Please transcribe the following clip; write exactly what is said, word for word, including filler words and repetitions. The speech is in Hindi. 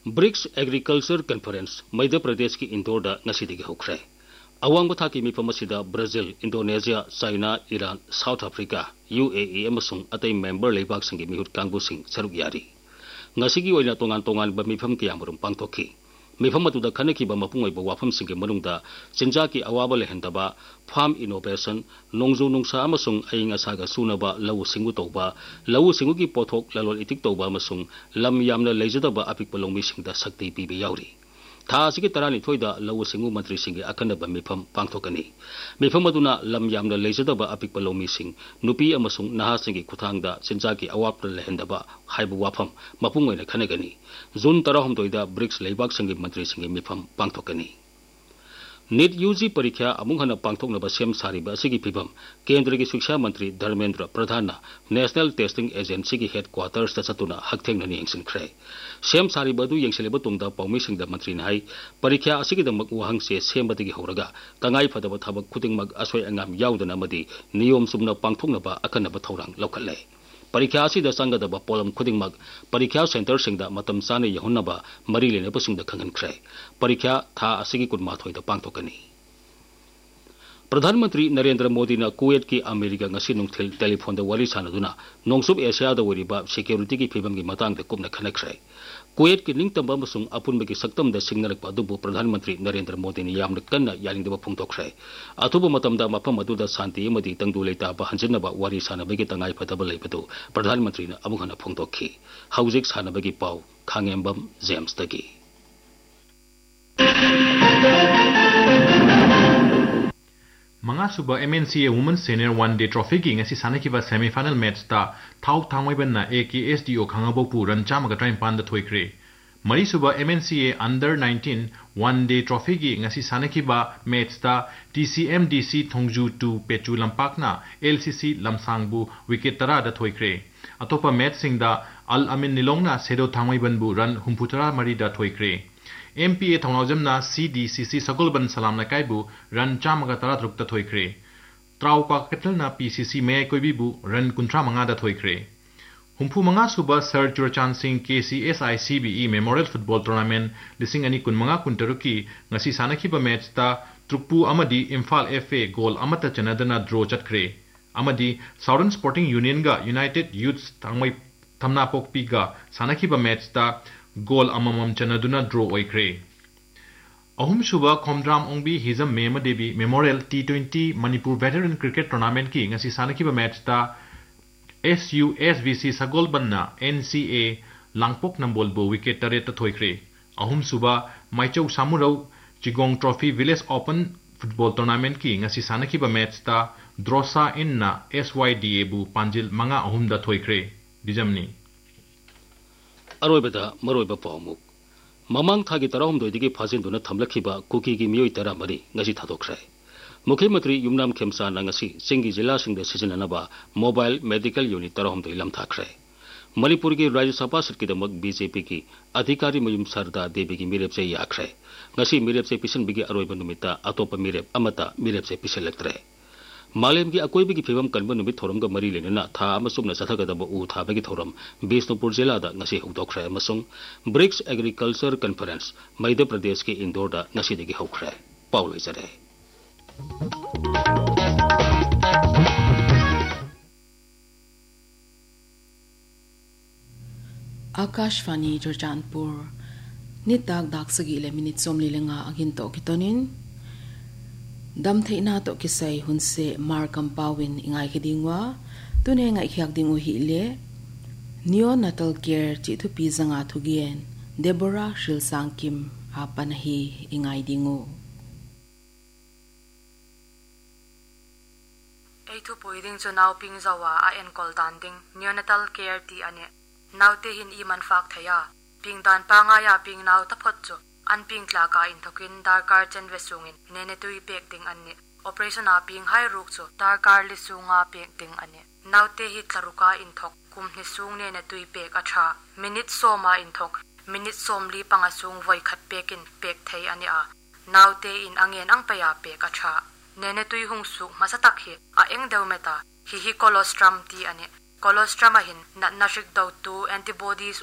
BRICS agriculture conference Madhya Pradesh की इंदौर ngasi होख्रे अवांग थाकी मिफम Brazil Indonesia China Iran south Africa UAE अतई member लेबाक संगी मिहुत कांगबुसिंग सरुक यारी ngasi की ओइना तोंगान तोंगान बा मिफम कियामरुम पांगथोखी मिफम अतुदा खनखिबा मपुंग ओइबा वाफम सिंगे मनुंगदा चिंजा की अवाबा लेहंदबा फार्म इनोवेशन नोंजु नुंसा अमसुंग अइंग असागा सुनबा लवु सिंगु तौबा लवु सिंगु की पोथोक ललोल इतिक तौबा अमसुंग लम यामना लेजदबा अपिकपा लोंमी सिंगदा शक्ति पीबे याउरी था असिगे तरानिथोइदा लवु सिंगु मंत्री सिंगे अखनबा मिफम पांगथोकनी मिफम अदुना लम यामना लेजदबा अपिकपा लोंमी सिंग नुपी अमसुंग नहा सिंगे खुथांगदा चिंजा की अवाब लेहंदबा हाइबु वाफम मपुंग ओइना खनगनी जून तरहमदोइदा ब्रिक्स लेबाक संगे मंत्री सिंगे मिफम पांगथोकनी नीट यूजी परीक्षा अमुंग हना पांगथोकनबा सेम सारिबा असिगी फिबम केंद्र की शिक्षा मंत्री Dharmendra Pradhan national testing agency की हेडक्वार्टर्स चतुना हकथेंगननी यंगसिनख्रे सेम सारिबा दु यंगसिलेबा तुंगदा पौमिसिंगदा मंत्री नाई परीक्षा असिगिदमक वहंगसे सेमबदगी हौरगा तंगाई फदबा थबक खुदिंगमक असोय अंगाम याउदना मदी नियम सुमना पांगथोकनबा अकनबा थौरांग लौखले परीक्षा असिदा संगदबा पोलम खुदिंगमक परीक्षा सेंटर सिंगदा मतम चाने यहुन्नबा मरी लेनबसिंगदा खंगनख्रे परीक्षा था असिगी कुनमाथोइदा पांगथोकनी प्रधानमंत्री नरेंद्र मोदी ने कुवैत की अमेरिका ngasi नुंगथिल टेलीफोन दा वरी सानदुना नोंसुब एशिया दा वरीबा सिक्योरिटी की फिबम की मतंग दा कुमना खनख्रे कुवैत की निंगतंबा मसुंग अपुनबा की सक्तम दा सिंगनरक अदुबु प्रधानमंत्री नरेंद्र मोदी ने यामन कन्ना यालिंगदबा फुंगथोख्रे अथुबा मतमदा मफम अदुदा शांति अमदि तंगदु लेता बहंजनबा वरी सानबगी तंगाई फदबा लेबदु प्रधानमंत्री ने अमुहना फुंगथोखी हौजिक सानबगी पाउ Khangembam James तगी Mangasuba M N C A Women's Senior One Day Trophy की ngasi sanakiba semi-final match ta thau thangwaibanna A K S D O khangabokpu ran chamaga trainpan da thoikre mari suba M N C A Under nineteen One Day Trophy की ngasi sanakiba match ta T C M D C Thongju two Pechu Lampakna L C C Lamsangbu wicket tara da thoikre atopa match singda Al Amin Nilongna sedo thangwaibanbu ran humputara mari da thoikre M P A थौनाजमना C D C C सगोलबन सलाम नकाइबु रन चामगा तरा रुक्ता थोइख्रे त्राउ का कैपिटलना P C C मे कोइबिबु रन कुंट्रा मंगा दा थोइख्रे हुम्फु मंगा सुबा sir चुरचान Singh K C S I C B E memorial football tournament लिसिंग अनि कुन मंगा कुंटरुकी ngasi सानखिबा मैच ता त्रुकपु अमदी Imphal F A goal अमता चनदना draw चटख्रे अमदी southern sporting union गा यूनाइटेड यूथ्स थांगमै थमना पोकपी गा सानखिबा मैच ता गोल अममम चनदुना ड्रॉ ओइख्रे अहुम सुबा खोमद्राम ओंबी हिजम मेम देवी memorial T twenty Manipur veteran cricket tournament की ngasi सानखिबा मैच ता S U S V C सगोलबन्ना N C A लांगपोक Nambol बो विकेट तरेत थोइख्रे अहुम सुबा माइचौ सामुरौ चिगोंग trophy village open football tournament की ngasi सानखिबा मैच ता द्रोसा इनना S Y D A बु पांजिल मंगा अहुम दा थोइख्रे बिजमनी अरोइबदा मरोइबा पामुक ममांग थागी तरहमदोइदिगी फाजिनदुना थमलखिबा कुकी की मियोइ तरा मरी ngasi थादोख्रे मुख्यमंत्री युमनाम खेमसा ngasi सिंगी जिला सिंगदे सिजननबा मोबाइल मेडिकल यूनिट तरहमदोइ लमथाख्रे मणिपुर की राज्य सभा सीट की दमक बीजेपी की अधिकारी मयुम सरदा देवी की मिरेप से याख्रे ngasi मिरेप से पिसनबिगी अरोइबा नुमिता अतोपा मिरेप अमता मिरेप से पिसलक्त्रे मालेम की अकोइबी की फिवम कनबा नुमित थोरमगा मरी लेना था अमसुमना सथगदबा उ थाबगी theorem Bishnupur जिलादा ngasi हौदोख्रे अमसुंग BRICS agriculture conference Madhya Pradesh के इंदौरदा ngasiदगी हौख्रे पाउल इजरे आकाशवाणी जरजानपुर निताक दाक्सगी ले मिनिट सोमली लेंगा अगिन तो कितोनिन दम थेना तो किसai hunse markam pawin ingai kidingwa tune ngai khyak dingu hi le neonatal care chi thu pi zanga thugien Deborah Shilsang Kim apan hi ingai dingu ei thu poiding chu naw ping zawa a en kol dan ding neonatal care ti ane naute hin i man fak thaya ping dan panga ya ping naw ta phot chu an ping kla ka in thokin darkar chen vesungin nene tui pek ding anni operation a ping hai ruk chu darkar li sunga pek ding anni naute hi tlaruka in thok kum ni sung ne ne tui pek atha minute soma in thok minute som li panga sung voi khat pekin pek thei ani a naute in angen ang paya pek atha nene tui hung su masatak hi a eng deu meta hi hi colostrum ti ani colostrum a hin nat nashik dau tu antibodies